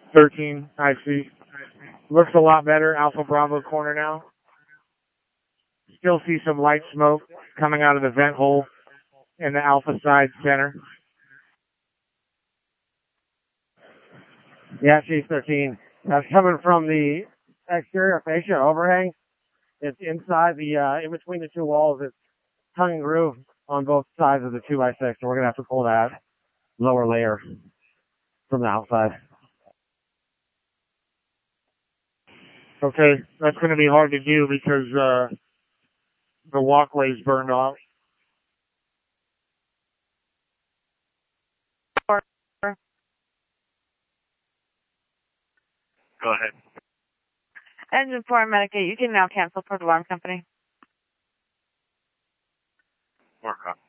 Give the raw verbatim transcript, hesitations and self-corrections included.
thirteen, I see. Looks a lot better. Alpha Bravo corner now. Still see some light smoke coming out of the vent hole in the Alpha side center. Yeah, Chief thirteen. That's coming from the exterior fascia overhang. It's inside the, uh, in between the two walls. It's tongue and groove on both sides of the two by six. So we're going to have to pull that lower layer from the outside. Okay, that's going to be hard to do because uh, the walkway's burned off. Go ahead. Engine four and Medicaid, you can now cancel for the alarm company. Mark up.